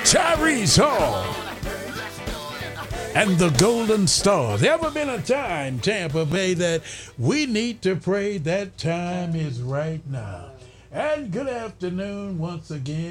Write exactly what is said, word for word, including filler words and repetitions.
Tyrese Hall, and the Golden Stars. Ever been a time, Tampa Bay, that we need to pray that time is right now? And good afternoon once again.